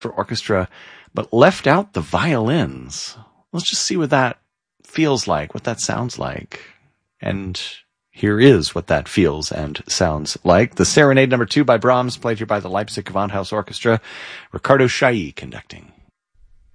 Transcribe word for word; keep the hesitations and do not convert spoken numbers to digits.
for orchestra, but left out the violins. Let's just see what that feels like, what that sounds like. And here is what that feels and sounds like. The Serenade number two by Brahms, played here by the Leipzig Gewandhaus Orchestra. Ricardo Chailly conducting.